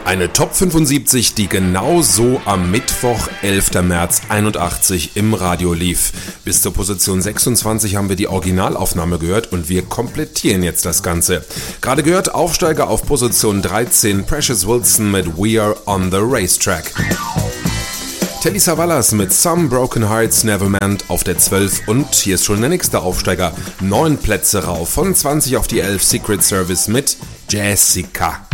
Eine Top 75, die genau so am Mittwoch, 11. März 81 im Radio lief. Bis zur Position 26 haben wir die Originalaufnahme gehört und wir komplettieren jetzt das Ganze. Gerade gehört Aufsteiger auf Position 13, Precious Wilson mit We Are on the Racetrack. Telly Savalas mit Some Broken Hearts Never Meant auf der 12 und hier ist schon der nächste Aufsteiger. 9 Plätze rauf, von 20 auf die 11, Secret Service mit Jessica.